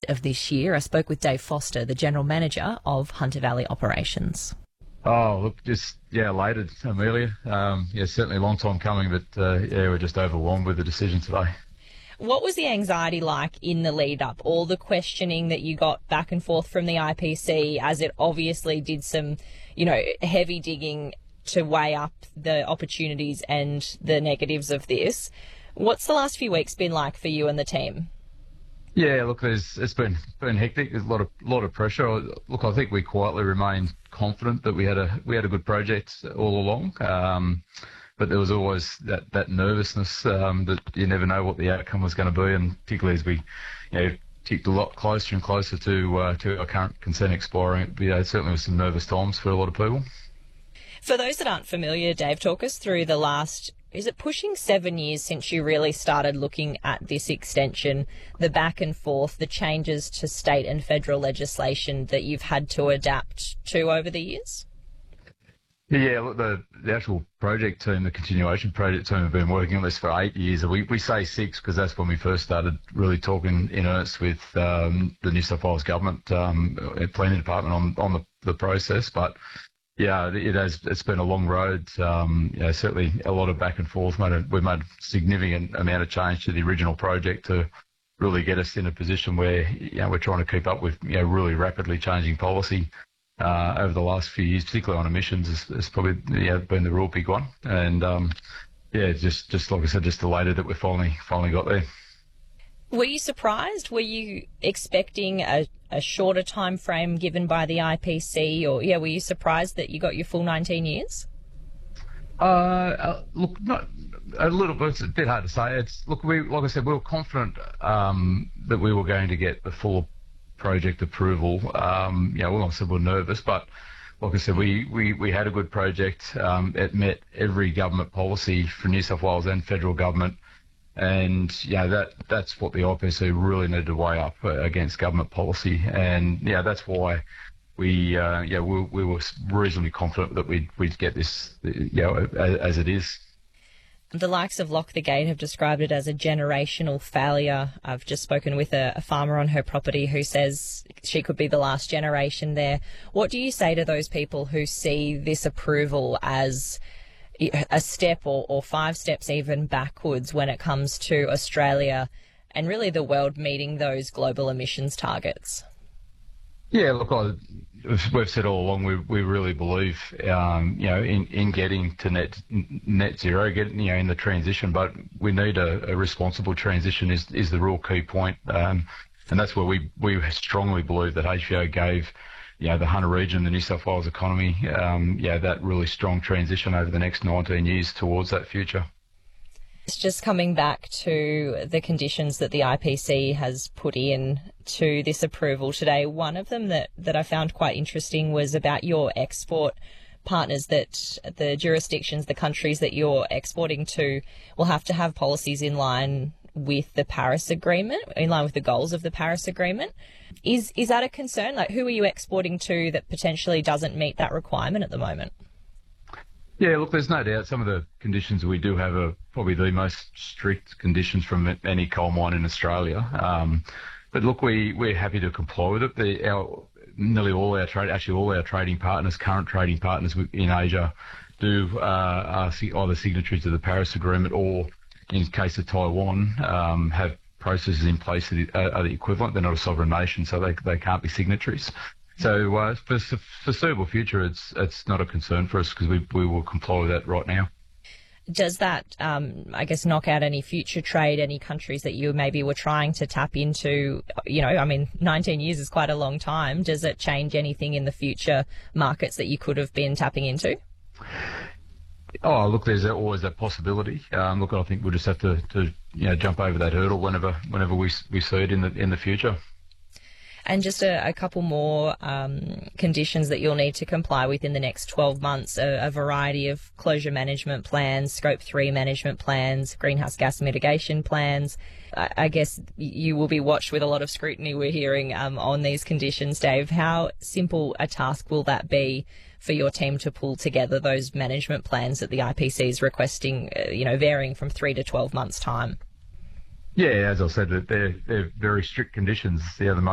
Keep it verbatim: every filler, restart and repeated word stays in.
of this year. I spoke with Dave Foster, the General Manager of Hunter Valley Operations. Oh, look, just, yeah, elated, Amelia. Um, yeah, certainly a long time coming, but, uh, yeah, we're just overwhelmed with the decision today. What was the anxiety like in the lead up? All the questioning that you got back and forth from the I P C, as it obviously did some, you know, heavy digging to weigh up the opportunities and the negatives of this. What's the last few weeks been like for you and the team? Yeah, look, there's, it's been been hectic. There's a lot of lot of pressure. Look, I think we quietly remained confident that we had a we had a good project all along. Um, but there was always that that nervousness um, that you never know what the outcome was going to be, and particularly as we, you know, ticked a lot closer and closer to uh, to our current consent expiring, you know, it certainly was some nervous times for a lot of people. For those that aren't familiar, Dave, talk us through the last, is it pushing seven years since you really started looking at this extension, the back and forth, the changes to state and federal legislation that you've had to adapt to over the years? Yeah, look, the, the actual project team, the continuation project team, have been working on this for eight years. We, we say six because that's when we first started really talking in earnest with um, the New South Wales government, um, planning department on, on the, the process. But yeah, it has, it's been a long road. Um, you know, certainly a lot of back and forth. Made a, we've made a significant amount of change to the original project to really get us in a position where, you know, we're trying to keep up with, you know, really rapidly changing policy. Uh, over the last few years, particularly on emissions, has, has probably yeah, been the real big one. And um, yeah, just just like I said, just elated that we finally finally got there. Were you surprised? Were you expecting a, a shorter time frame given by the I P C, or yeah, were you surprised that you got your full nineteen years? Uh, uh look, not a little bit. It's a bit hard to say. It's look, we like I said, we were confident um, that we were going to get the full project approval. Um, you know, well, I said we're nervous, but like I said, we, we, we had a good project. Um, it met every government policy for New South Wales and federal government. And, yeah, that that's what the I P C really needed to weigh up uh, against government policy. And, yeah, that's why we, uh, yeah, we, we were reasonably confident that we'd, we'd get this, you know, as, as it is. The likes of Lock the Gate have described it as a generational failure. I've just spoken with a, a farmer on her property who says she could be the last generation there. What do you say to those people who see this approval as a step or, or five steps even backwards when it comes to Australia and really the world meeting those global emissions targets? Yeah, look, I, we've said all along we we really believe, um, you know, in, in getting to net net zero, getting, you know, in the transition. But we need a, a responsible transition is is the real key point, um, and that's where we we strongly believe that H V O gave, you know, the Hunter region, the New South Wales economy, um, yeah, that really strong transition over the next nineteen years towards that future. It's just coming back to the conditions that the I P C has put in to this approval today. One of them that, that I found quite interesting was about your export partners, that the jurisdictions, the countries that you're exporting to will have to have policies in line with the Paris Agreement, in line with the goals of the Paris Agreement. Is, is that a concern? Like, who are you exporting to that potentially doesn't meet that requirement at the moment? Yeah, look, there's no doubt some of the conditions we do have are probably the most strict conditions from any coal mine in Australia. Um, but look, we, we're happy to comply with it. The, our, nearly all our trade, actually all our trading partners, current trading partners in Asia, do uh, are either signatories to the Paris Agreement or, in the case of Taiwan, um, have processes in place that are the equivalent. They're not a sovereign nation, so they they can't be signatories. So uh, for the foreseeable future, it's it's not a concern for us because we we will comply with that right now. Does that, um, I guess, knock out any future trade, any countries that you maybe were trying to tap into? You know, I mean, nineteen years is quite a long time. Does it change anything in the future markets that you could have been tapping into? Oh, look, there's always that possibility. Um, look, I think we'll just have to, to you know, jump over that hurdle whenever whenever we we see it in the in the future. And just a, a couple more um, conditions that you'll need to comply with in the next twelve months, a, a variety of closure management plans, scope three management plans, greenhouse gas mitigation plans. I, I guess you will be watched with a lot of scrutiny, we're hearing, um, on these conditions, Dave. How simple a task will that be for your team to pull together those management plans that the I P C is requesting, uh, you know, varying from three to twelve months' time? Yeah, as I said, they're, they're very strict conditions. Yeah, the